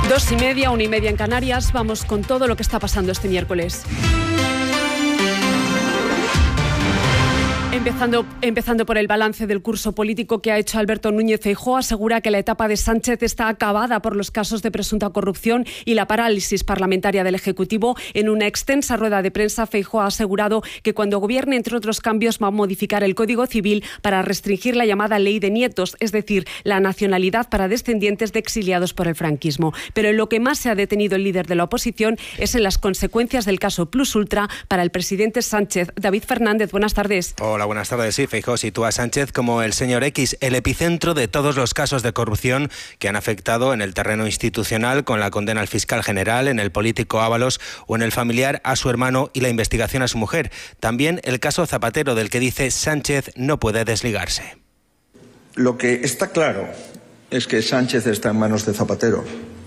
2:30, 1:30 en Canarias. Vamos con todo lo que está pasando este miércoles. Empezando por el balance del curso político que ha hecho Alberto Núñez Feijóo, asegura que la etapa de Sánchez está acabada por los casos de presunta corrupción y la parálisis parlamentaria del Ejecutivo. En una extensa rueda de prensa, Feijóo ha asegurado que cuando gobierne, entre otros cambios, va a modificar el Código Civil para restringir la llamada ley de nietos, es decir, la nacionalidad para descendientes de exiliados por el franquismo. Pero en lo que más se ha detenido el líder de la oposición es en las consecuencias del caso Plus Ultra para el presidente Sánchez. David Fernández, buenas tardes. Hola, buenas tardes. Sí, Feijóo sitúa a Sánchez como el señor X, el epicentro de todos los casos de corrupción que han afectado en el terreno institucional, con la condena al fiscal general, en el político Ábalos o en el familiar a su hermano y la investigación a su mujer. También el caso Zapatero, del que dice Sánchez no puede desligarse. Lo que está claro es que Sánchez está en manos de Zapatero.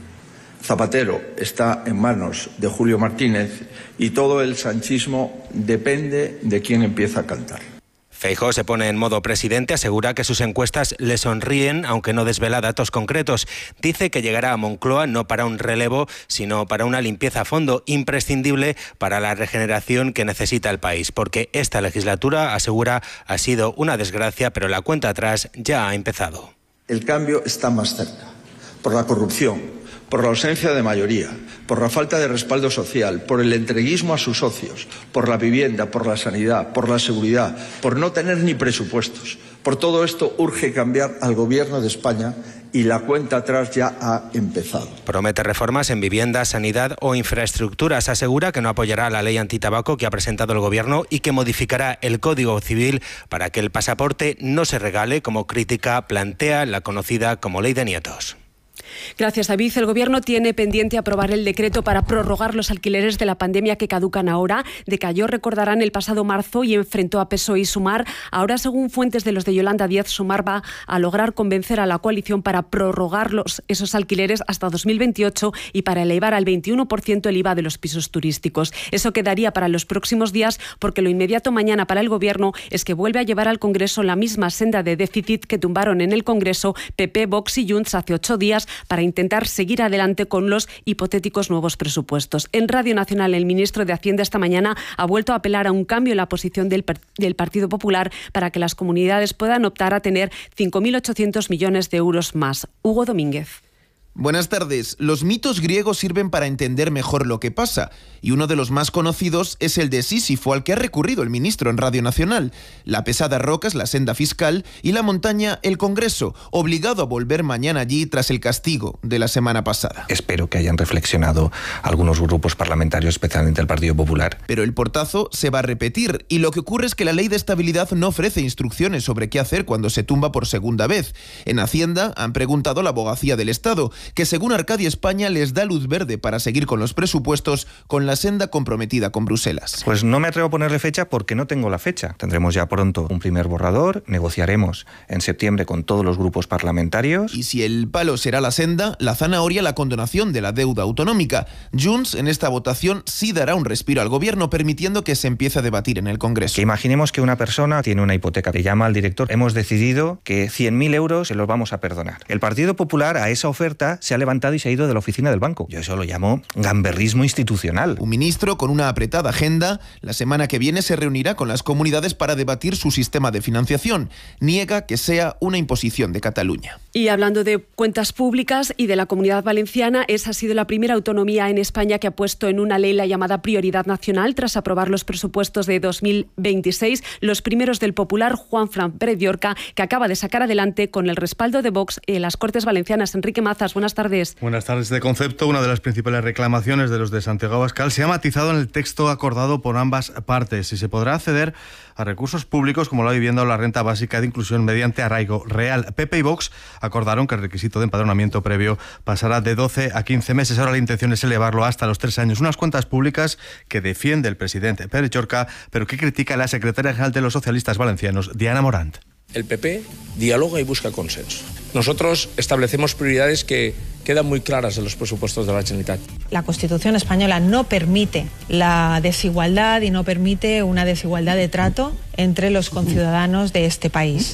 Zapatero está en manos de Julio Martínez y todo el sanchismo depende de quién empieza a cantar. Feijóo se pone en modo presidente, asegura que sus encuestas le sonríen, aunque no desvela datos concretos. Dice que llegará a Moncloa no para un relevo, sino para una limpieza a fondo, imprescindible para la regeneración que necesita el país, porque esta legislatura, asegura, ha sido una desgracia, pero la cuenta atrás ya ha empezado. El cambio está más cerca, por la corrupción, por la ausencia de mayoría, por la falta de respaldo social, por el entreguismo a sus socios, por la vivienda, por la sanidad, por la seguridad, por no tener ni presupuestos. Por todo esto urge cambiar al Gobierno de España y la cuenta atrás ya ha empezado. Promete reformas en vivienda, sanidad o infraestructuras. Asegura que no apoyará la ley antitabaco que ha presentado el Gobierno y que modificará el Código Civil para que el pasaporte no se regale, como crítica plantea la conocida como ley de nietos. Gracias, David. El Gobierno tiene pendiente aprobar el decreto para prorrogar los alquileres de la pandemia que caducan ahora. Decayó, recordarán, el pasado marzo y enfrentó a PSOE y Sumar. Ahora, según fuentes de los de Yolanda Díaz, Sumar va a lograr convencer a la coalición para prorrogar esos alquileres hasta 2028 y para elevar al 21% el IVA de los pisos turísticos. Eso quedaría para los próximos días, porque lo inmediato mañana para el Gobierno es que vuelve a llevar al Congreso la misma senda de déficit que tumbaron en el Congreso PP, Vox y Junts hace 8 días, para intentar seguir adelante con los hipotéticos nuevos presupuestos. En Radio Nacional, el ministro de Hacienda esta mañana ha vuelto a apelar a un cambio en la posición del Partido Popular para que las comunidades puedan optar a tener 5.800 millones de euros más. Hugo Domínguez. Buenas tardes. Los mitos griegos sirven para entender mejor lo que pasa, y uno de los más conocidos es el de Sísifo, al que ha recurrido el ministro en Radio Nacional. La pesada roca es la senda fiscal y la montaña el Congreso, obligado a volver mañana allí tras el castigo de la semana pasada. Espero que hayan reflexionado algunos grupos parlamentarios, especialmente el Partido Popular. Pero el portazo se va a repetir, y lo que ocurre es que la ley de estabilidad no ofrece instrucciones sobre qué hacer cuando se tumba por segunda vez. En Hacienda han preguntado a la Abogacía del Estado, que según Arcadia España les da luz verde para seguir con los presupuestos con la senda comprometida con Bruselas. Pues no me atrevo a ponerle fecha porque no tengo la fecha. Tendremos ya pronto un primer borrador, negociaremos en septiembre con todos los grupos parlamentarios. Y si el palo será la senda, la zanahoria la condonación de la deuda autonómica. Junts en esta votación sí dará un respiro al Gobierno, permitiendo que se empiece a debatir en el Congreso. Que imaginemos que una persona tiene una hipoteca, le llama al director, hemos decidido que 100.000 euros se los vamos a perdonar. El Partido Popular a esa oferta se ha levantado y se ha ido de la oficina del banco. Yo eso lo llamo gamberrismo institucional. Un ministro con una apretada agenda. La semana que viene se reunirá con las comunidades para debatir su sistema de financiación. Niega que sea una imposición de Cataluña. Y hablando de cuentas públicas y de la Comunidad Valenciana, esa ha sido la primera autonomía en España que ha puesto en una ley la llamada prioridad nacional tras aprobar los presupuestos de 2026. Los primeros del popular Juanfran Pérez Llorca, que acaba de sacar adelante con el respaldo de Vox en las Cortes Valencianas. Enrique Mazas, buenas tardes. Buenas tardes. Este concepto, una de las principales reclamaciones de los de Santiago Abascal, se ha matizado en el texto acordado por ambas partes y se podrá acceder a recursos públicos como la vivienda o la renta básica de inclusión mediante arraigo real. PP y Vox acordaron que el requisito de empadronamiento previo pasará de 12 a 15 meses. Ahora la intención es elevarlo hasta los 3 años. Unas cuentas públicas que defiende el presidente Pérez Llorca, pero que critica la secretaria general de los socialistas valencianos, Diana Morant. El PP dialoga y busca consenso. Nosotros establecemos prioridades que quedan muy claras en los presupuestos de la Generalitat. La Constitución española no permite la desigualdad y no permite una desigualdad de trato entre los conciudadanos de este país.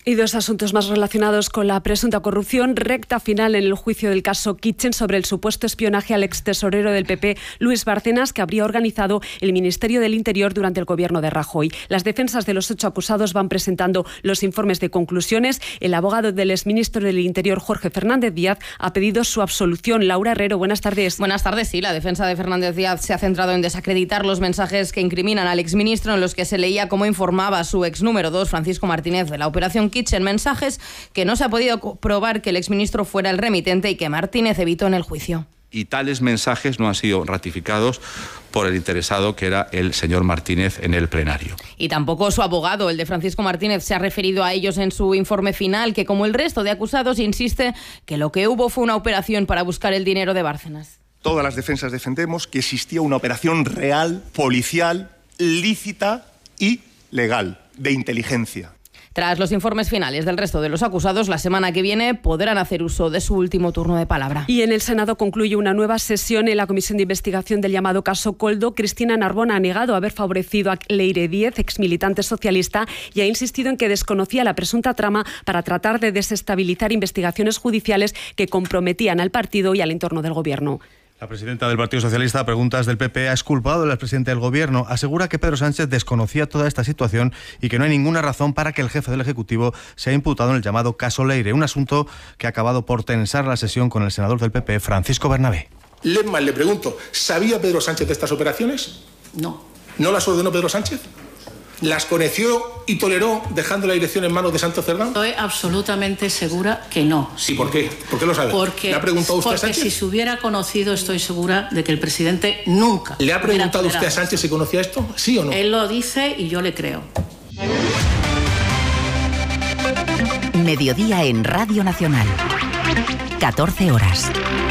Y dos asuntos más relacionados con la presunta corrupción. Recta final en el juicio del caso Kitchen sobre el supuesto espionaje al extesorero del PP, Luis Bárcenas, que habría organizado el Ministerio del Interior durante el gobierno de Rajoy. Las defensas de los 8 acusados van presentando los informes de conclusiones. El abogado del exministro del Interior, Jorge Fernández Díaz, ha pedido su absolución. Laura Herrero, buenas tardes. Buenas tardes. Sí, la defensa de Fernández Díaz se ha centrado en desacreditar los mensajes que incriminan al exministro, en los que se leía cómo informaba su ex número 2, Francisco Martínez, de la operación Kitchen, mensajes que no se ha podido probar que el exministro fuera el remitente y que Martínez evitó en el juicio. Y tales mensajes no han sido ratificados por el interesado, que era el señor Martínez, en el plenario. Y tampoco su abogado, el de Francisco Martínez, se ha referido a ellos en su informe final, que como el resto de acusados insiste que lo que hubo fue una operación para buscar el dinero de Bárcenas. Todas las defensas defendemos que existía una operación real, policial, lícita y legal, de inteligencia. Tras los informes finales del resto de los acusados, la semana que viene podrán hacer uso de su último turno de palabra. Y en el Senado concluye una nueva sesión en la Comisión de Investigación del llamado caso Koldo. Cristina Narbona ha negado haber favorecido a Leire Díez, exmilitante socialista, y ha insistido en que desconocía la presunta trama para tratar de desestabilizar investigaciones judiciales que comprometían al partido y al entorno del gobierno. La presidenta del Partido Socialista, a preguntas del PP, ha exculpado al expresidente del Gobierno. Asegura que Pedro Sánchez desconocía toda esta situación y que no hay ninguna razón para que el jefe del Ejecutivo sea imputado en el llamado caso Leire, un asunto que ha acabado por tensar la sesión con el senador del PP, Francisco Bernabé. Lemman, le pregunto, ¿sabía Pedro Sánchez de estas operaciones? No. ¿No las ordenó Pedro Sánchez? ¿Las conoció y toleró dejando la dirección en manos de Santos Cerdán? Estoy absolutamente segura que no. ¿Y por qué? ¿Por qué lo sabe? Porque, ¿Le ha preguntado usted a Sánchez? Sánchez? Si se hubiera conocido, estoy segura de que el presidente nunca... ¿Le ha preguntado usted a Sánchez si conocía esto? ¿Sí o no? Él lo dice y yo le creo. Mediodía en Radio Nacional. 14 horas.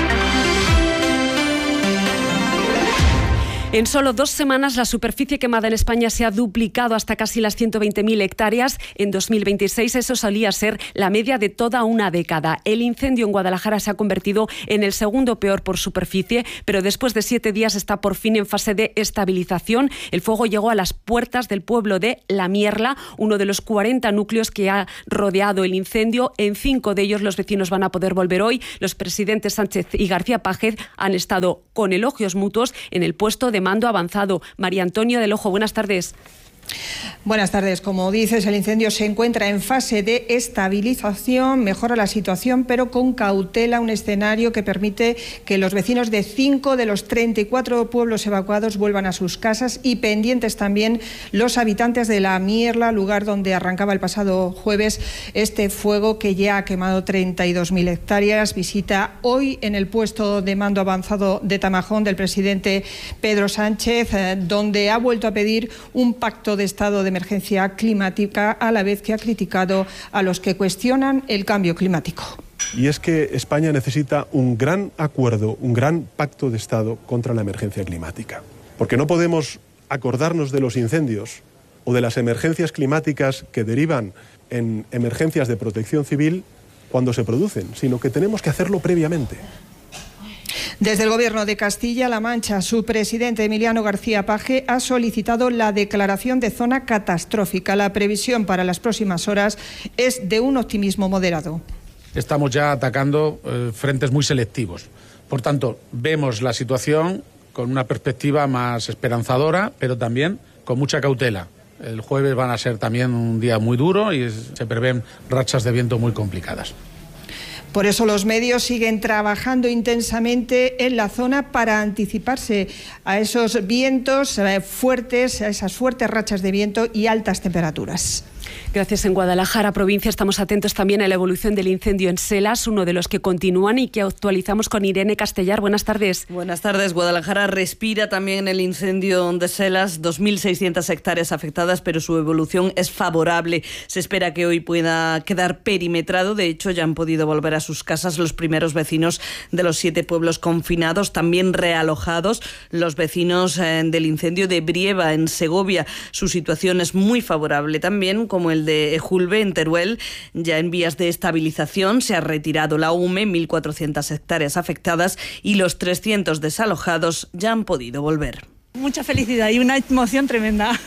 En solo 2 semanas, la superficie quemada en España se ha duplicado hasta casi las 120.000 hectáreas. En 2026 eso solía ser la media de toda una década. El incendio en Guadalajara se ha convertido en el segundo peor por superficie, pero después de 7 días está por fin en fase de estabilización. El fuego llegó a las puertas del pueblo de La Mierla, uno de los 40 núcleos que ha rodeado el incendio. En 5 de ellos los vecinos van a poder volver hoy. Los presidentes Sánchez y García Pájez han estado con elogios mutuos en el puesto de mando avanzado. María Antonia del Ojo, buenas tardes. Buenas tardes. Como dices, el incendio se encuentra en fase de estabilización, mejora la situación, pero con cautela, un escenario que permite que los vecinos de 5 de los 34 pueblos evacuados vuelvan a sus casas, y pendientes también los habitantes de La Mierla, lugar donde arrancaba el pasado jueves este fuego que ya ha quemado 32.000 hectáreas. Visita hoy en el puesto de mando avanzado de Tamajón del presidente Pedro Sánchez, donde ha vuelto a pedir un pacto de estado de emergencia climática, a la vez que ha criticado a los que cuestionan el cambio climático. Y es que España necesita un gran acuerdo, un gran pacto de estado contra la emergencia climática. Porque no podemos acordarnos de los incendios o de las emergencias climáticas que derivan en emergencias de protección civil cuando se producen, sino que tenemos que hacerlo previamente. Desde el Gobierno de Castilla-La Mancha, su presidente Emiliano García Paje ha solicitado la declaración de zona catastrófica. La previsión para las próximas horas es de un optimismo moderado. Estamos ya atacando frentes muy selectivos. Por tanto, vemos la situación con una perspectiva más esperanzadora, pero también con mucha cautela. El jueves van a ser también un día muy duro y se prevén rachas de viento muy complicadas. Por eso los medios siguen trabajando intensamente en la zona para anticiparse a esos vientos fuertes, a esas fuertes rachas de viento y altas temperaturas. Gracias. En Guadalajara, provincia, estamos atentos también a la evolución del incendio en Selas, uno de los que continúan y que actualizamos con Irene Castellar. Buenas tardes. Buenas tardes. Guadalajara respira también el incendio de Selas, 2.600 hectáreas afectadas, pero su evolución es favorable. Se espera que hoy pueda quedar perimetrado. De hecho, ya han podido volver a sus casas los primeros vecinos de los 7 pueblos confinados, también realojados los vecinos del incendio de Brieva, en Segovia. Su situación es muy favorable también, como el de Ejulbe, en Teruel, ya en vías de estabilización. Se ha retirado la UME, 1.400 hectáreas afectadas, y los 300 desalojados ya han podido volver. Mucha felicidad y una emoción tremenda.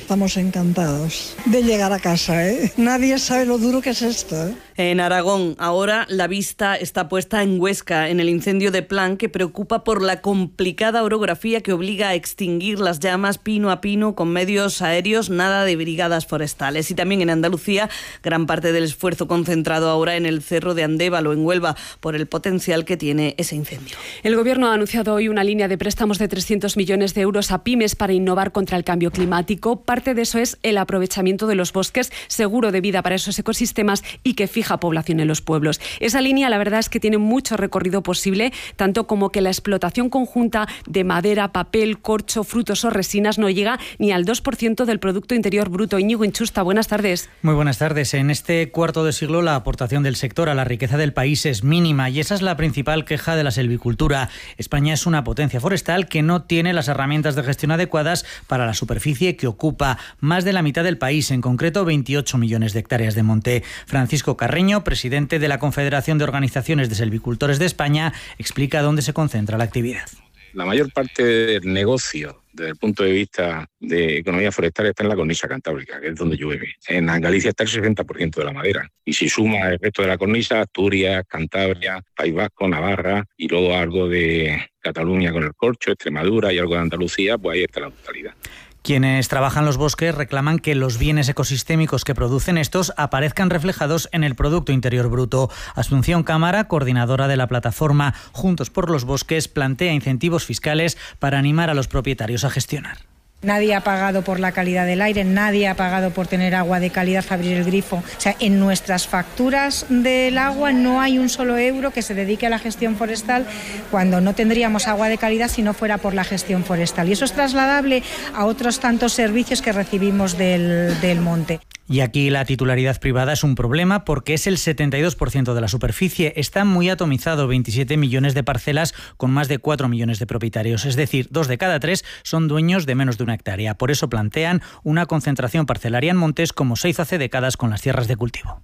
Estamos encantados de llegar a casa, ¿eh? Nadie sabe lo duro que es esto, ¿eh? En Aragón, ahora la vista está puesta en Huesca, en el incendio de Plan, que preocupa por la complicada orografía que obliga a extinguir las llamas pino a pino con medios aéreos, nada de brigadas forestales. Y también en Andalucía, gran parte del esfuerzo concentrado ahora en el Cerro de Andévalo, en Huelva, por el potencial que tiene ese incendio. El Gobierno ha anunciado hoy una línea de préstamos de 300 millones de euros a pymes para innovar contra el cambio climático. Parte de eso es el aprovechamiento de los bosques, seguro de vida para esos ecosistemas y que fija población en los pueblos. Esa línea, la verdad es que tiene mucho recorrido posible, tanto como que la explotación conjunta de madera, papel, corcho, frutos o resinas no llega ni al 2% del Producto Interior Bruto. Íñigo Inchusta, buenas tardes. Muy buenas tardes. En este cuarto de siglo la aportación del sector a la riqueza del país es mínima y esa es la principal queja de la silvicultura. España es una potencia forestal que no tiene las herramientas de gestión adecuadas para la superficie que ocupa, más de la mitad del país, en concreto 28 millones de hectáreas de monte. Francisco Carreño, presidente de la Confederación de Organizaciones de Silvicultores de España, explica dónde se concentra la actividad. La mayor parte del negocio desde el punto de vista de economía forestal está en la cornisa cantábrica, que es donde llueve. En Galicia está el 60% de la madera. Y si suma el resto de la cornisa, Asturias, Cantabria, País Vasco, Navarra y luego algo de Cataluña con el corcho, Extremadura y algo de Andalucía, pues ahí está la totalidad. Quienes trabajan los bosques reclaman que los bienes ecosistémicos que producen estos aparezcan reflejados en el Producto Interior Bruto. Asunción Cámara, coordinadora de la plataforma Juntos por los Bosques, plantea incentivos fiscales para animar a los propietarios a gestionar. Nadie ha pagado por la calidad del aire, nadie ha pagado por tener agua de calidad, abrir el grifo. O sea, en nuestras facturas del agua no hay un solo euro que se dedique a la gestión forestal cuando no tendríamos agua de calidad si no fuera por la gestión forestal. Y eso es trasladable a otros tantos servicios que recibimos del monte. Y aquí la titularidad privada es un problema porque es el 72% de la superficie. Está muy atomizado, 27 millones de parcelas con más de 4 millones de propietarios. Es decir, 2 de cada 3 son dueños de menos de una hectárea. Por eso plantean una concentración parcelaria en montes como se hizo hace décadas con las tierras de cultivo.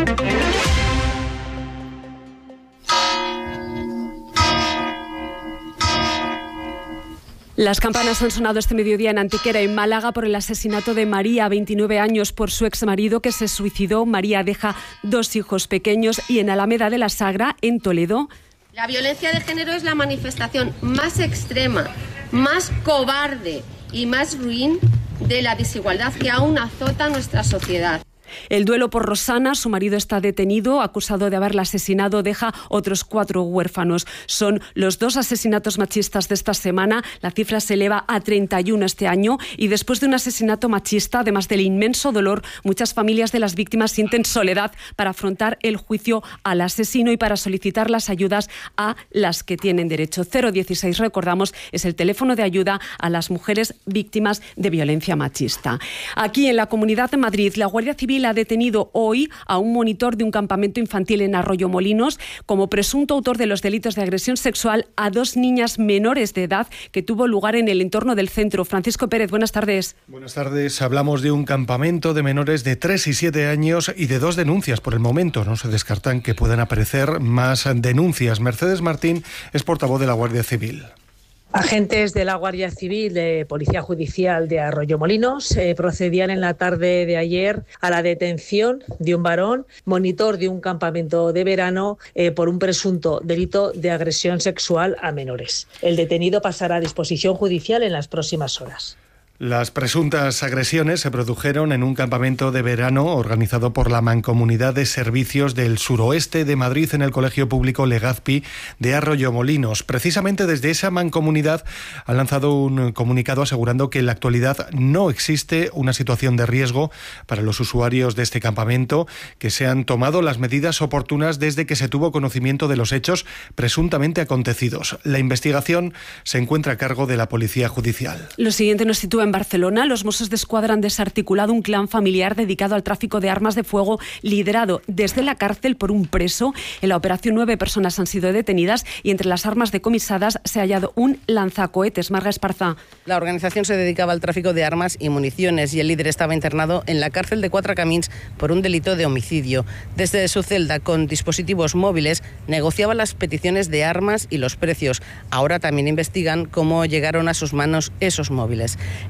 Las campanas han sonado este mediodía en Antequera, en Málaga, por el asesinato de María, 29 años, por su exmarido que se suicidó. María deja 2 hijos pequeños. Y en Alameda de la Sagra, en Toledo. La violencia de género es la manifestación más extrema, más cobarde y más ruin de la desigualdad que aún azota nuestra sociedad. El duelo por Rosana, su marido está detenido, acusado de haberla asesinado, deja otros 4 huérfanos. Son los 2 asesinatos machistas de esta semana, la cifra se eleva a 31 este año y después de un asesinato machista, además del inmenso dolor, muchas familias de las víctimas sienten soledad para afrontar el juicio al asesino y para solicitar las ayudas a las que tienen derecho. 016, recordamos, es el teléfono de ayuda a las mujeres víctimas de violencia machista. Aquí en la Comunidad de Madrid, la Guardia Civil ha detenido hoy a un monitor de un campamento infantil en Arroyomolinos como presunto autor de los delitos de agresión sexual a 2 niñas menores de edad que tuvo lugar en el entorno del centro. Francisco Pérez, buenas tardes. Buenas tardes. Hablamos de un campamento de menores de 3 y 7 años y de 2 denuncias por el momento. No se descartan que puedan aparecer más denuncias. Mercedes Martín es portavoz de la Guardia Civil. Agentes de la Guardia Civil de Policía Judicial de Arroyomolinos procedían en la tarde de ayer a la detención de un varón, monitor de un campamento de verano, por un presunto delito de agresión sexual a menores. El detenido pasará a disposición judicial en las próximas horas. Las presuntas agresiones se produjeron en un campamento de verano organizado por la Mancomunidad de Servicios del Suroeste de Madrid en el Colegio Público Legazpi de Arroyomolinos. Precisamente desde esa mancomunidad han lanzado un comunicado asegurando que en la actualidad no existe una situación de riesgo para los usuarios de este campamento, que se han tomado las medidas oportunas desde que se tuvo conocimiento de los hechos presuntamente acontecidos. La investigación se encuentra a cargo de la Policía Judicial. Lo siguiente nos sitúa en Barcelona. Los Mossos d'Esquadra han desarticulado un clan familiar dedicado al tráfico de armas de fuego, liderado desde la cárcel por un preso. En la operación 9 personas han sido detenidas y entre las armas decomisadas se ha hallado un lanzacohetes. Marga Esparza. La organización se dedicaba al tráfico de armas y municiones y el líder estaba internado en la cárcel de Quatre Camins por un delito de homicidio. Desde su celda, con dispositivos móviles, negociaba las peticiones de armas y los precios. Ahora también investigan cómo llegaron a sus manos esos móviles.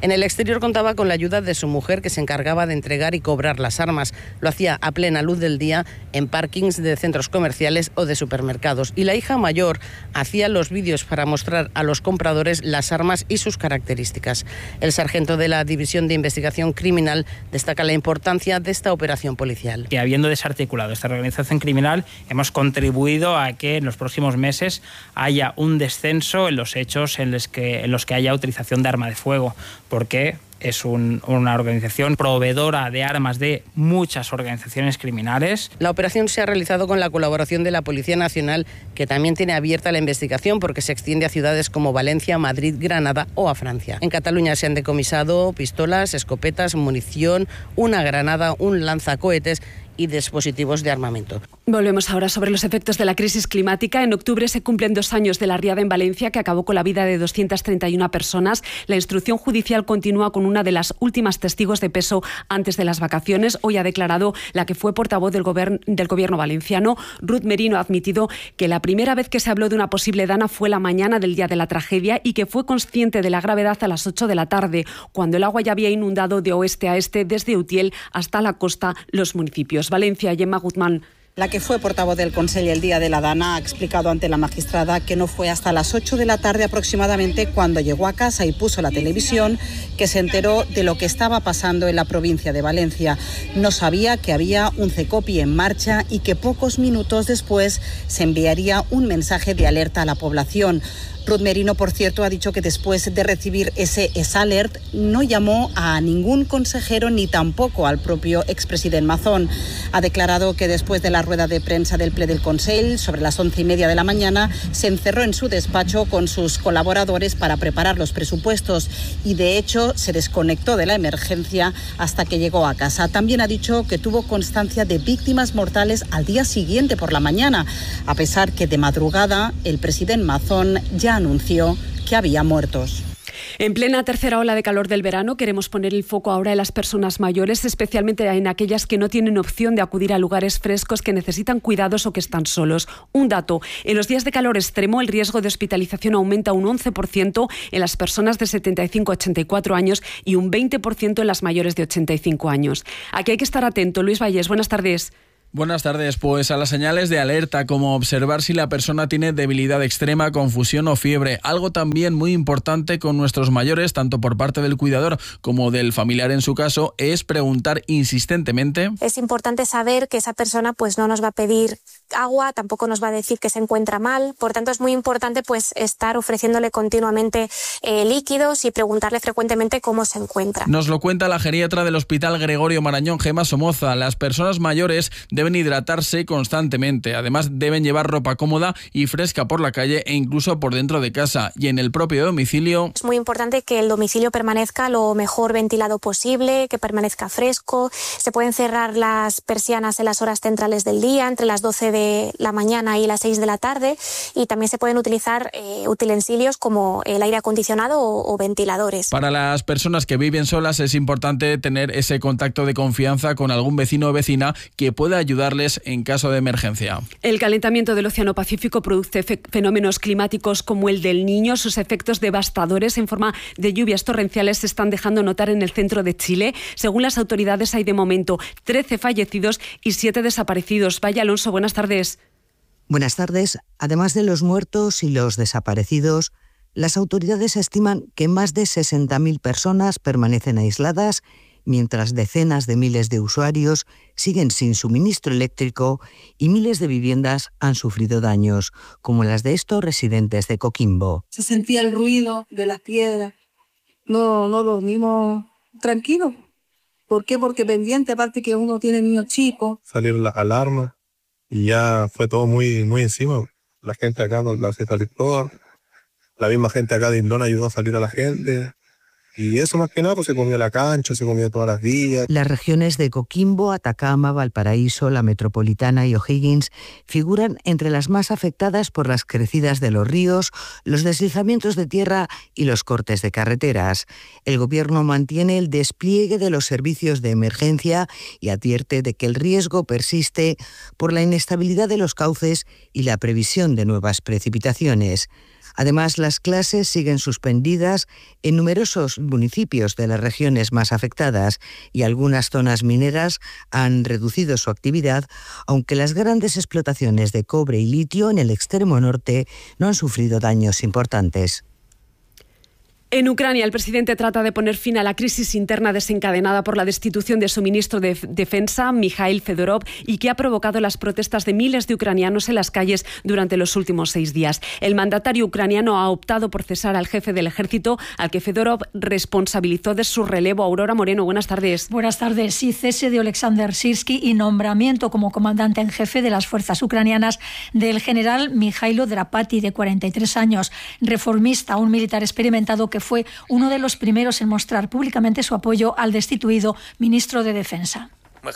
En el exterior contaba con la ayuda de su mujer, que se encargaba de entregar y cobrar las armas. Lo hacía a plena luz del día en parkings de centros comerciales o de supermercados. Y la hija mayor hacía los vídeos para mostrar a los compradores las armas y sus características. El sargento de la División de Investigación Criminal destaca la importancia de esta operación policial. Que habiendo desarticulado esta organización criminal, hemos contribuido a que en los próximos meses haya un descenso en los hechos en los que haya utilización de arma de fuego, porque es una organización proveedora de armas de muchas organizaciones criminales. La operación se ha realizado con la colaboración de la Policía Nacional, que también tiene abierta la investigación porque se extiende a ciudades como Valencia, Madrid, Granada o a Francia. En Cataluña se han decomisado pistolas, escopetas, munición, una granada, un lanzacohetes y dispositivos de armamento. Volvemos ahora sobre los efectos de la crisis climática. En octubre se cumplen 2 años de la riada en Valencia, que acabó con la vida de 231 personas. La instrucción judicial continúa con una de las últimas testigos de peso antes de las vacaciones. Hoy ha declarado la que fue portavoz del gobierno valenciano. Ruth Merino ha admitido que la primera vez que se habló de una posible dana fue la mañana del día de la tragedia y que fue consciente de la gravedad a las 8 de la tarde, cuando el agua ya había inundado de oeste a este, desde Utiel hasta la costa, los municipios. Valencia, Gemma Guzmán. La que fue portavoz del Consell el día de la dana ha explicado ante la magistrada que no fue hasta las 8 de la tarde aproximadamente, cuando llegó a casa y puso la televisión, que se enteró de lo que estaba pasando en la provincia de Valencia. No sabía que había un CECOPI en marcha y que pocos minutos después se enviaría un mensaje de alerta a la población. Ruth Merino, por cierto, ha dicho que después de recibir ese alert no llamó a ningún consejero ni tampoco al propio expresidente Mazón. Ha declarado que después de la rueda de prensa del Ple del Consell, sobre las 11:30 de la mañana, se encerró en su despacho con sus colaboradores para preparar los presupuestos y, de hecho, se desconectó de la emergencia hasta que llegó a casa. También ha dicho que tuvo constancia de víctimas mortales al día siguiente por la mañana, a pesar que de madrugada el presidente Mazón ya anunció que había muertos. En plena tercera ola de calor del verano, queremos poner el foco ahora en las personas mayores, especialmente en aquellas que no tienen opción de acudir a lugares frescos, que necesitan cuidados o que están solos. Un dato: en los días de calor extremo el riesgo de hospitalización aumenta un 11% en las personas de 75 a 84 años y un 20% en las mayores de 85 años. Aquí hay que estar atento. Luis Vallés, buenas tardes. Buenas tardes. Pues a las señales de alerta, como observar si la persona tiene debilidad extrema, confusión o fiebre. Algo también muy importante con nuestros mayores, tanto por parte del cuidador como del familiar en su caso, es preguntar insistentemente. Es importante saber que esa persona pues no nos va a pedir agua, tampoco nos va a decir que se encuentra mal. Por tanto, es muy importante pues estar ofreciéndole continuamente líquidos y preguntarle frecuentemente cómo se encuentra. Nos lo cuenta la geriatra del Hospital Gregorio Marañón, Gemma Somoza. Las personas mayores deben hidratarse constantemente. Además, deben llevar ropa cómoda y fresca por la calle e incluso por dentro de casa. Y en el propio domicilio, es muy importante que el domicilio permanezca lo mejor ventilado posible, que permanezca fresco. Se pueden cerrar las persianas en las horas centrales del día, entre las 12 de la mañana y las 6 de la tarde. Y también se pueden utilizar utensilios como el aire acondicionado o ventiladores. Para las personas que viven solas es importante tener ese contacto de confianza con algún vecino o vecina que pueda ayudarles en caso de emergencia. El calentamiento del Océano Pacífico produce fenómenos climáticos como el del Niño. Sus efectos devastadores en forma de lluvias torrenciales se están dejando notar en el centro de Chile. Según las autoridades, hay de momento 13 fallecidos y 7 desaparecidos. Vaya Alonso, buenas tardes. Buenas tardes. Además de los muertos y los desaparecidos, las autoridades estiman que más de 60.000 personas permanecen aisladas, mientras decenas de miles de usuarios siguen sin suministro eléctrico y miles de viviendas han sufrido daños, como las de estos residentes de Coquimbo. Se sentía el ruido de las piedras. No dormimos tranquilos. ¿Por qué? Porque pendiente, aparte que uno tiene niños chicos. Salieron las alarmas y ya fue todo muy encima. La gente acá nos la hace salir todo. La misma gente acá de Indona ayudó a salir a la gente. Y eso más que nada, pues se comió la cancha, se comió todas las vías. Las regiones de Coquimbo, Atacama, Valparaíso, la Metropolitana y O'Higgins figuran entre las más afectadas por las crecidas de los ríos, los deslizamientos de tierra y los cortes de carreteras. El gobierno mantiene el despliegue de los servicios de emergencia y advierte de que el riesgo persiste por la inestabilidad de los cauces y la previsión de nuevas precipitaciones. Además, las clases siguen suspendidas en numerosos municipios de las regiones más afectadas y algunas zonas mineras han reducido su actividad, aunque las grandes explotaciones de cobre y litio en el extremo norte no han sufrido daños importantes. En Ucrania, el presidente trata de poner fin a la crisis interna desencadenada por la destitución de su ministro de Defensa, Mikhail Fedorov, y que ha provocado las protestas de miles de ucranianos en las calles durante los últimos 6 días. El mandatario ucraniano ha optado por cesar al jefe del ejército, al que Fedorov responsabilizó de su relevo. Aurora Moreno, buenas tardes. Buenas tardes. Sí, cese de Oleksandr Syrskyi y nombramiento como comandante en jefe de las fuerzas ucranianas del general Mijailo Drapati, de 43 años, reformista, un militar experimentado que fue uno de los primeros en mostrar públicamente su apoyo al destituido ministro de Defensa.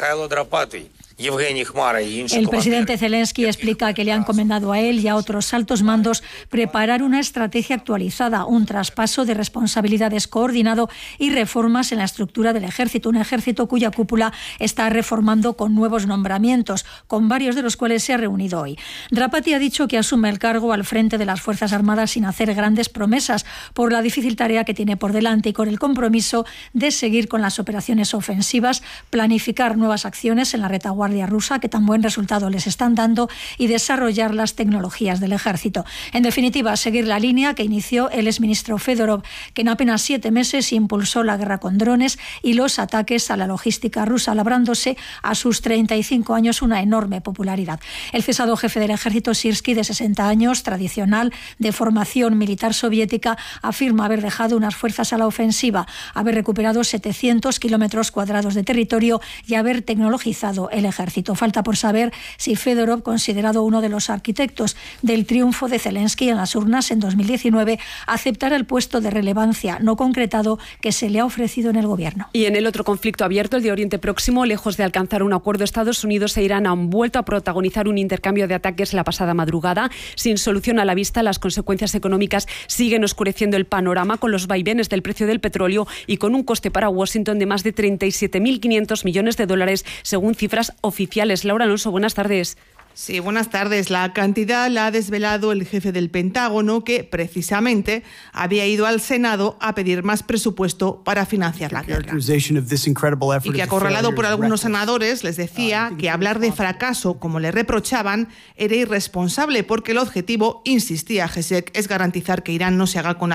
El presidente Zelensky explica que le han encomendado a él y a otros altos mandos preparar una estrategia actualizada, un traspaso de responsabilidades coordinado y reformas en la estructura del ejército, un ejército cuya cúpula está reformando con nuevos nombramientos, con varios de los cuales se ha reunido hoy. Drapati ha dicho que asume el cargo al frente de las Fuerzas Armadas sin hacer grandes promesas por la difícil tarea que tiene por delante y con el compromiso de seguir con las operaciones ofensivas, planificar nuevas acciones en la retaguardia rusa que tan buen resultado les están dando y desarrollar las tecnologías del ejército. En definitiva, seguir la línea que inició el exministro Fedorov, que en apenas 7 meses impulsó la guerra con drones y los ataques a la logística rusa, labrándose a sus 35 años una enorme popularidad. El cesado jefe del ejército, Syrskyi, de 60 años, tradicional, de formación militar soviética, afirma haber dejado unas fuerzas a la ofensiva, haber recuperado 700 kilómetros cuadrados de territorio y haber tecnologizado el ejército. Falta por saber si Fedorov, considerado uno de los arquitectos del triunfo de Zelensky en las urnas en 2019, aceptará el puesto de relevancia no concretado que se le ha ofrecido en el gobierno. Y en el otro conflicto abierto, el de Oriente Próximo, lejos de alcanzar un acuerdo, Estados Unidos e Irán han vuelto a protagonizar un intercambio de ataques la pasada madrugada. Sin solución a la vista, las consecuencias económicas siguen oscureciendo el panorama, con los vaivenes del precio del petróleo y con un coste para Washington de más de 37.500 millones de dólares, según cifras oficiales. Laura Alonso, buenas tardes. Sí, buenas tardes. La cantidad la ha desvelado el jefe del Pentágono, que precisamente había ido al Senado a pedir más presupuesto para financiar la guerra. Y que, acorralado por algunos senadores, les decía que hablar de fracaso, como le reprochaban, era irresponsable, porque el objetivo, insistía Gesek, es garantizar que Irán no se haga con